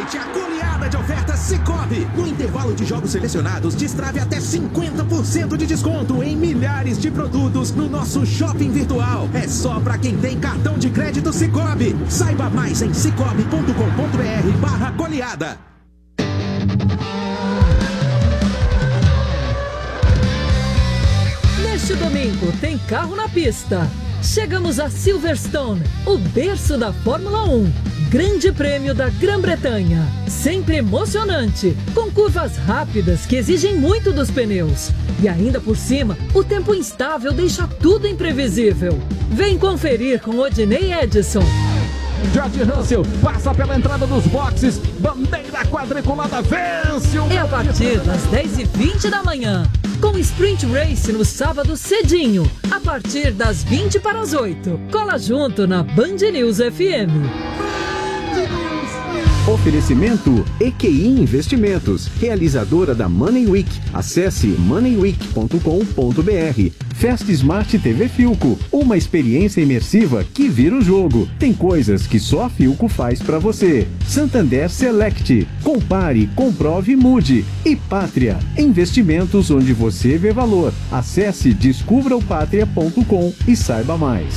Aproveite a goleada de ofertas Sicoob. No intervalo de jogos selecionados, destrave até 50% de desconto em milhares de produtos no nosso shopping virtual. É só para quem tem cartão de crédito Sicoob. Saiba mais em cicobi.com.br/goleada. Neste domingo tem carro na pista. Chegamos a Silverstone, o berço da Fórmula 1. Grande Prêmio da Grã-Bretanha. Sempre emocionante, com curvas rápidas que exigem muito dos pneus. E ainda por cima, o tempo instável deixa tudo imprevisível. Vem conferir com Odinei Edson. George Russell passa pela entrada dos boxes. Bandeira quadriculada, vence o... É a partir das 10h20 da manhã. Com Sprint Race no sábado cedinho, a partir das 7:20. Cola junto na Band News FM. Oferecimento EQI Investimentos, realizadora da Money Week. Acesse moneyweek.com.br. Fast Smart TV Philco, uma experiência imersiva que vira o jogo. Tem coisas que só a Philco faz pra você. Santander Select, compare, comprove e mude. E Pátria, investimentos onde você vê valor. Acesse descubraopatria.com e saiba mais.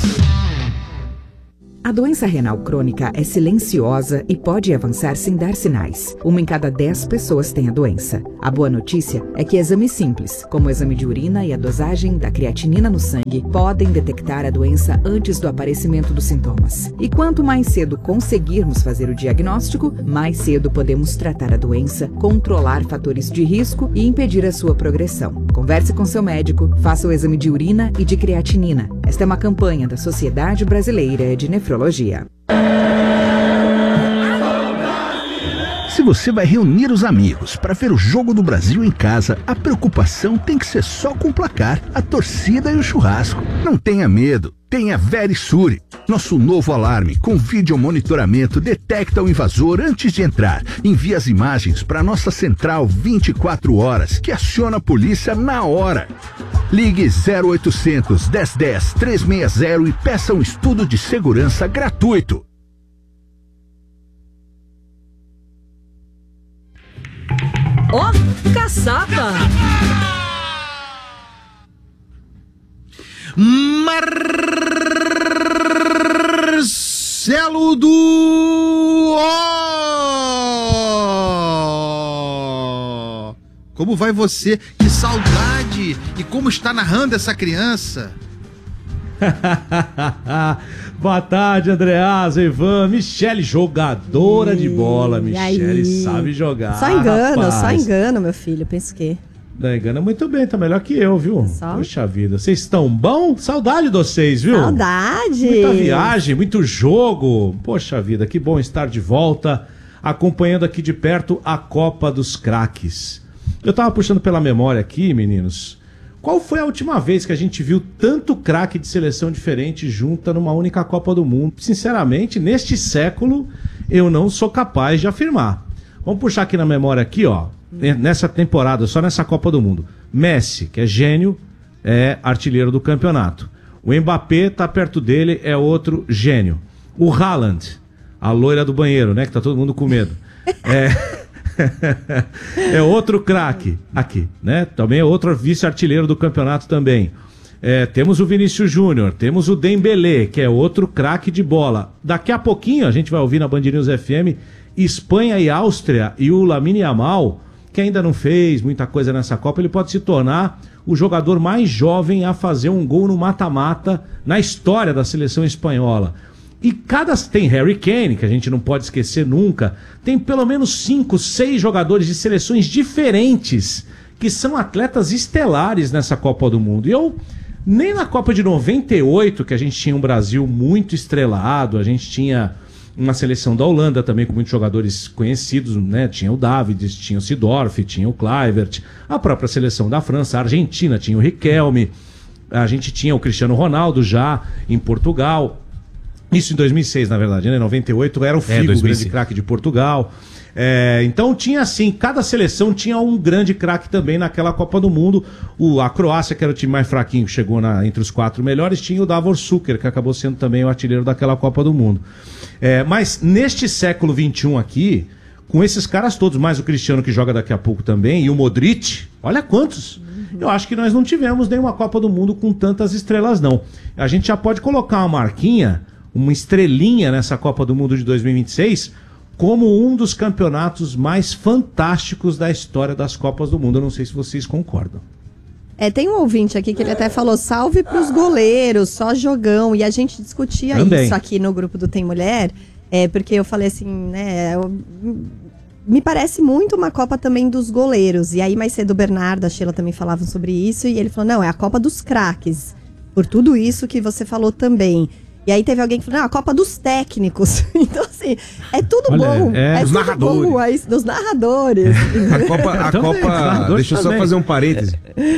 A doença renal crônica é silenciosa e pode avançar sem dar sinais. 1 em cada 10 pessoas tem a doença. A boa notícia é que exames simples, como o exame de urina e a dosagem da creatinina no sangue, podem detectar a doença antes do aparecimento dos sintomas. E quanto mais cedo conseguirmos fazer o diagnóstico, mais cedo podemos tratar a doença, controlar fatores de risco e impedir a sua progressão. Converse com seu médico, faça o exame de urina e de creatinina. Esta é uma campanha da Sociedade Brasileira de Nefrologia. Se você vai reunir os amigos para ver o Jogo do Brasil em casa, a preocupação tem que ser só com o placar, a torcida e o churrasco. Não tenha medo, tenha Verisure. Nosso novo alarme com vídeo monitoramento detecta o invasor antes de entrar. Envia as imagens para nossa central 24 horas, que aciona a polícia na hora. Ligue 0800 1010 360 e peça um estudo de segurança gratuito. Ó, caçapa! Marcelo do... Como vai você? Que saudade! E como está narrando essa criança? Boa tarde, Andreasa, Ivan, Michele, jogadora de bola. Michele sabe jogar. Só engano, meu filho, penso que... Não, engana muito bem, tá melhor que eu, viu? Só? Poxa vida, vocês estão bom? Saudade de vocês, viu? Saudade! Muita viagem, muito jogo. Poxa vida, que bom estar de volta, acompanhando aqui de perto a Copa dos Craques. Eu tava puxando pela memória aqui, meninos. Qual foi a última vez que a gente viu tanto craque de seleção diferente junta numa única Copa do Mundo? Sinceramente, neste século, eu não sou capaz de afirmar. Vamos puxar aqui na memória aqui, ó. Nessa temporada, só nessa Copa do Mundo. Messi, que é gênio, é artilheiro do campeonato. O Mbappé tá perto dele, é outro gênio. O Haaland, a loira do banheiro, né? Que tá todo mundo com medo. É outro craque aqui, né? Também é outro vice-artilheiro do campeonato também. Temos o Vinícius Júnior, temos o Dembélé, que é outro craque de bola. Daqui a pouquinho a gente vai ouvir na Band News FM Espanha e Áustria, e o Lamine Yamal, que ainda não fez muita coisa nessa Copa, ele pode se tornar o jogador mais jovem a fazer um gol no mata-mata na história da seleção espanhola. E tem Harry Kane, que a gente não pode esquecer nunca, tem pelo menos 5, 6 jogadores de seleções diferentes que são atletas estelares nessa Copa do Mundo. E nem na Copa de 98, que a gente tinha um Brasil muito estrelado, a gente tinha uma seleção da Holanda também com muitos jogadores conhecidos, né? Tinha o Davids, tinha o Seedorf, tinha o Kluivert, a própria seleção da França, a Argentina tinha o Riquelme, a gente tinha o Cristiano Ronaldo já em Portugal. Isso em 2006, na verdade, né? Em 98 era o Figo, o grande craque de Portugal. Então tinha assim, cada seleção tinha um grande craque também naquela Copa do Mundo. A Croácia, que era o time mais fraquinho, chegou entre os 4 melhores, tinha o Davor Šuker, que acabou sendo também o artilheiro daquela Copa do Mundo. Mas neste século XXI aqui, com esses caras todos, mais o Cristiano que joga daqui a pouco também, e o Modric, olha quantos. Eu acho que nós não tivemos nenhuma Copa do Mundo com tantas estrelas, não. A gente já pode colocar uma marquinha, uma estrelinha nessa Copa do Mundo de 2026, como um dos campeonatos mais fantásticos da história das Copas do Mundo. Eu não sei se vocês concordam. Tem um ouvinte aqui que ele até falou, salve pros goleiros, só jogão. E a gente discutia também isso aqui no grupo do Tem Mulher, porque eu falei assim, né, me parece muito uma Copa também dos goleiros. E aí mais cedo o Bernardo, a Sheila também falavam sobre isso, e ele falou, não, é a Copa dos craques, por tudo isso que você falou também. E aí teve alguém que falou, não, a Copa dos técnicos. Então, assim, é tudo bom. Dos tudo narradores. Bom, dos narradores. A Copa deixa eu só fazer um parêntese.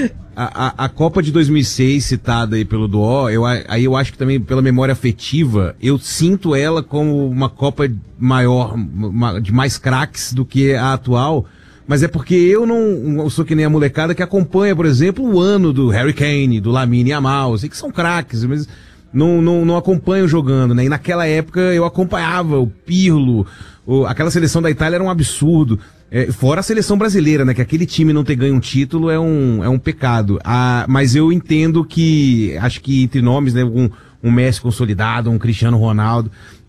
A Copa de 2006, citada aí pelo Duó, eu acho que também pela memória afetiva, eu sinto ela como uma Copa maior, de mais craques do que a atual. Mas é porque eu sou que nem a molecada que acompanha, por exemplo, o ano do Harry Kane, do Lamine Yamal. Eu sei que são craques, mas não acompanho jogando, né? E naquela época eu acompanhava o Pirlo, aquela seleção da Itália era um absurdo. Fora a seleção brasileira, né? Que aquele time não ter ganho um título é um pecado. Mas eu entendo que, acho que entre nomes, né? Um Messi consolidado, um Cristiano Ronaldo,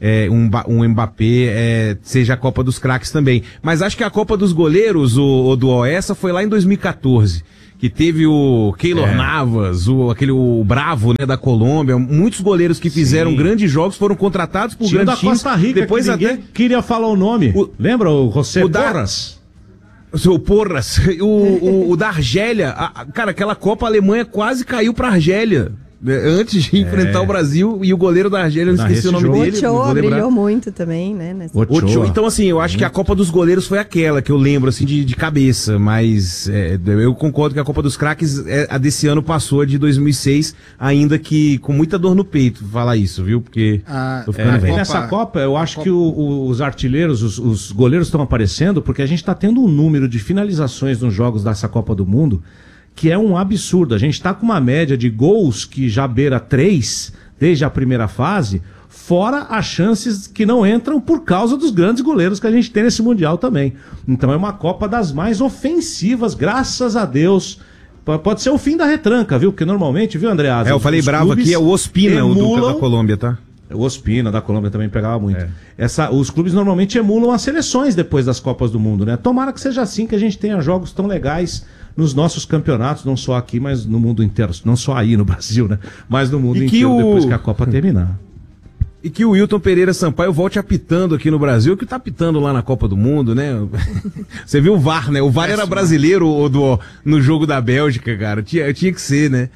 um Mbappé, seja a Copa dos craques também. Mas acho que a Copa dos goleiros, essa foi lá em 2014. Que teve o Keylor Navas, o Bravo, né, da Colômbia, muitos goleiros que fizeram grandes jogos foram contratados por grandes times. Costa Rica, depois ninguém queria falar o nome. Lembra o José Porras? O Porras, o da Argélia, cara, aquela Copa a Alemanha quase caiu pra Argélia. Antes de enfrentar o Brasil, e o goleiro da Argélia, eu não esqueci o nome dele. O Ochoa brilhou muito também, né? Ochoa. Então, assim, eu acho que a Copa dos goleiros foi aquela que eu lembro, assim, de cabeça, mas eu concordo que a Copa dos craques, a desse ano passou, a de 2006, ainda que com muita dor no peito falar isso, viu? Porque tô ficando velho. Nessa Copa, eu acho que os artilheiros, os goleiros estão aparecendo, porque a gente está tendo um número de finalizações nos jogos dessa Copa do Mundo que é um absurdo. A gente está com uma média de gols que já beira 3 desde a primeira fase, fora as chances que não entram por causa dos grandes goleiros que a gente tem nesse Mundial também. Então é uma Copa das mais ofensivas, graças a Deus. Pode ser o fim da retranca, viu? Porque normalmente, viu, Andreasa? Eu falei bravo aqui, é o Ospina, o da Colômbia, tá? O Ospina, da Colômbia, também pegava muito. Os clubes normalmente emulam as seleções depois das Copas do Mundo, né? Tomara que seja assim, que a gente tenha jogos tão legais nos nossos campeonatos, não só aqui, mas no mundo inteiro. Não só aí no Brasil, né? Mas no mundo inteiro, depois que a Copa terminar. E que o Wilton Pereira Sampaio volte apitando aqui no Brasil, que tá apitando lá na Copa do Mundo, né? Você viu o VAR, né? O VAR era brasileiro no jogo da Bélgica, cara. Tinha que ser, né?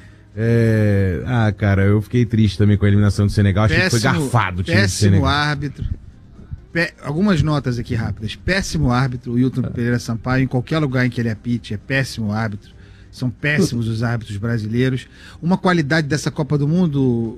Cara, eu fiquei triste também com a eliminação do Senegal. Achei que foi garfado o time do Senegal. Péssimo árbitro. Algumas notas aqui rápidas. Péssimo árbitro, o Wilton Pereira Sampaio, em qualquer lugar em que ele apite, é péssimo árbitro. São péssimos os árbitros brasileiros. Uma qualidade dessa Copa do Mundo,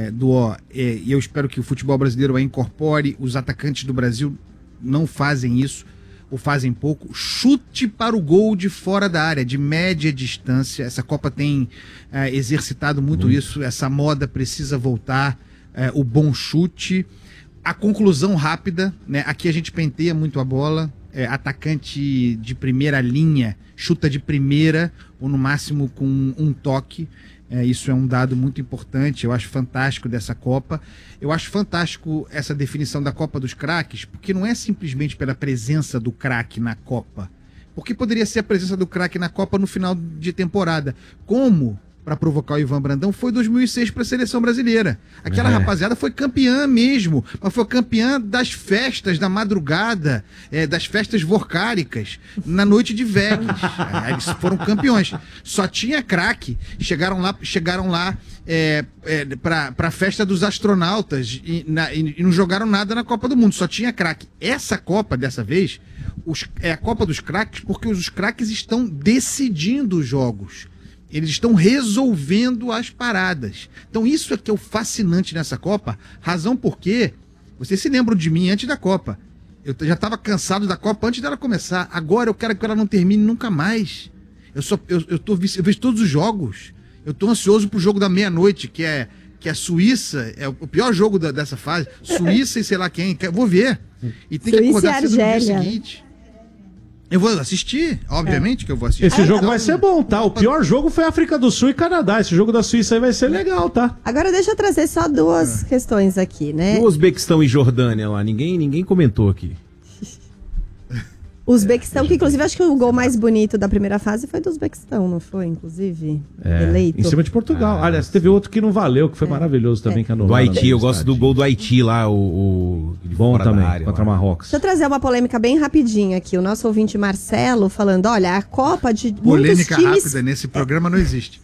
e eu espero que o futebol brasileiro a incorpore, os atacantes do Brasil não fazem isso, ou fazem pouco. Chute para o gol de fora da área, de média distância. Essa Copa tem exercitado muito isso, essa moda precisa voltar, o bom chute. A conclusão rápida, né? Aqui a gente penteia muito a bola, atacante de primeira linha, chuta de primeira, ou no máximo com um toque. Isso é um dado muito importante, eu acho fantástico dessa Copa. Eu acho fantástico essa definição da Copa dos craques, porque não é simplesmente pela presença do craque na Copa. Porque poderia ser a presença do craque na Copa no final de temporada. Como, para provocar o Ivan Brandão, foi 2006 para a seleção brasileira. Aquela rapaziada foi campeã mesmo, mas foi campeã das festas da madrugada, das festas vorcáricas, na noite de Vegas. Eles foram campeões. Só tinha craque. Chegaram lá para a festa dos astronautas e não jogaram nada na Copa do Mundo. Só tinha craque. Essa Copa, dessa vez, é a Copa dos craques, porque os craques estão decidindo os jogos. Eles estão resolvendo as paradas. Então isso é que é o fascinante nessa Copa. Razão porque, vocês se lembram de mim antes da Copa. Eu já estava cansado da Copa antes dela começar. Agora eu quero que ela não termine nunca mais. Eu vejo todos os jogos. Eu estou ansioso pro jogo da meia-noite, que a Suíça, é o pior jogo dessa fase. Suíça e sei lá quem. Vou ver. E tem que acordar cedo no dia Argélia. seguinte. Eu vou assistir, obviamente que eu vou assistir. Esse jogo vai ser bom, tá? O pior jogo foi África do Sul e Canadá. Esse jogo da Suíça aí vai ser legal, tá? Agora deixa eu trazer só duas questões aqui, né? E o Uzbequistão e Jordânia lá? Ninguém comentou aqui. O Uzbequistão, que inclusive acho que o gol mais bonito da primeira fase foi do Uzbequistão, não foi? Inclusive, eleito. Em cima de Portugal. Aliás, teve outro que não valeu, que foi maravilhoso também, que anulou. Do Haiti, eu gosto do gol do Haiti lá, o bom também, área, contra Marrocos. Deixa eu trazer uma polêmica bem rapidinho aqui. O nosso ouvinte Marcelo falando, olha, a Copa de Polêmica muitos times... rápida nesse programa não existe.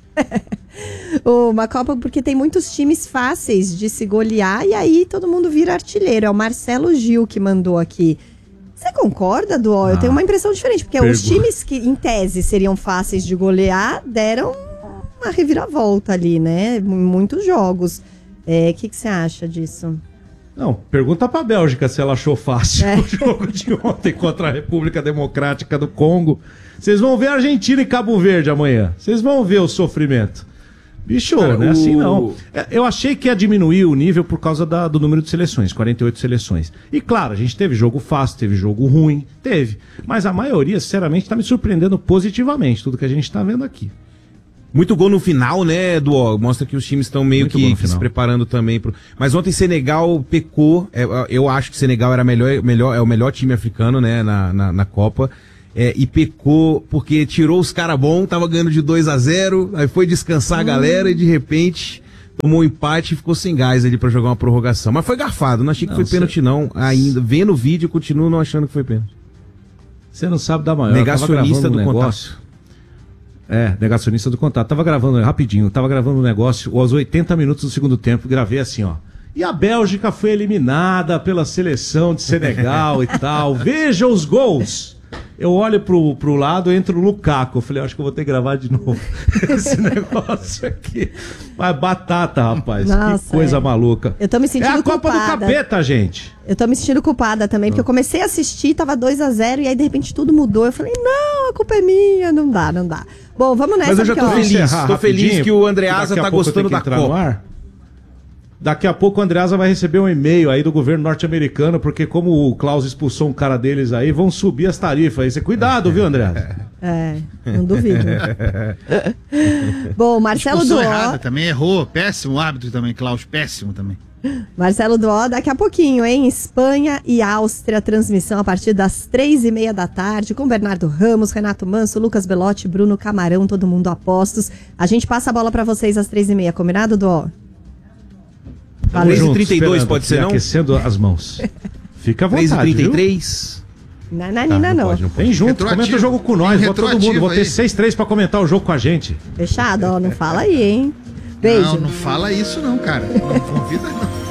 Uma Copa porque tem muitos times fáceis de se golear e aí todo mundo vira artilheiro. É o Marcelo Gil que mandou aqui. Você concorda, Duó? Eu tenho uma impressão diferente, porque os times que, em tese, seriam fáceis de golear, deram uma reviravolta ali, né? Em muitos jogos. O que você acha disso? Não, pergunta pra Bélgica se ela achou fácil o jogo de ontem contra a República Democrática do Congo. Vocês vão ver a Argentina e Cabo Verde amanhã. Vocês vão ver o sofrimento. Bicho, cara, não é assim não. Eu achei que ia diminuir o nível por causa do número de seleções, 48 seleções. E claro, a gente teve jogo fácil, teve jogo ruim, teve. Mas a maioria, sinceramente, tá me surpreendendo positivamente, tudo que a gente tá vendo aqui. Muito gol no final, né, Duó? Mostra que os times estão meio que se preparando também. Mas ontem Senegal pecou. Eu acho que Senegal era é o melhor time africano, né, na Copa. E pecou porque tirou os caras bons, tava ganhando de 2-0, aí foi descansar a galera e de repente tomou um empate e ficou sem gás ali pra jogar uma prorrogação. Mas foi garfado, não achei que foi pênalti não. Ainda, vendo o vídeo, continuo não achando que foi pênalti. Você não sabe da maior. Negacionista do negócio. Negacionista do contato. Tava gravando rapidinho, tava gravando um negócio aos 80 minutos do segundo tempo, gravei assim, ó. E a Bélgica foi eliminada pela seleção de Senegal e tal. Veja os gols. Eu olho pro lado, entra o Lukaku. Eu falei, acho que eu vou ter que gravar de novo esse negócio aqui. Mas batata, rapaz. Nossa, que coisa maluca. Eu tô me sentindo culpada. É a Copa do Capeta, gente. Eu tô me sentindo culpada também, porque eu comecei a assistir, tava 2-0, e aí de repente tudo mudou. Eu falei, não, a culpa é minha, não dá. Bom, vamos nessa. Mas eu já tô feliz. Tô feliz que o Andreasa tá gostando da Copa. Daqui a pouco o Andreasa vai receber um e-mail aí do governo norte-americano, porque como o Klaus expulsou um cara deles aí, vão subir as tarifas aí. Você cuidado, viu, Andreasa? Não duvido. Bom, Marcelo Duó... errada também, errou. Péssimo árbitro também, Klaus, péssimo também. Marcelo Duó, daqui a pouquinho, hein? Espanha e Áustria, transmissão a partir das 3h30 da tarde, com Bernardo Ramos, Renato Manso, Lucas Belotti, Bruno Camarão, todo mundo a postos. A gente passa a bola pra vocês às 3h30, combinado, Duó? 3h32 pode ser, não? Aquecendo as mãos. Fica à vontade, 3h33. Nananina, não. Vem junto, comenta o jogo com nós, bota todo mundo. Vou ter 6-3 pra comentar o jogo com a gente. Fechado, ó, não fala aí, hein? Beijo. Não fala isso não, cara. Não convida não.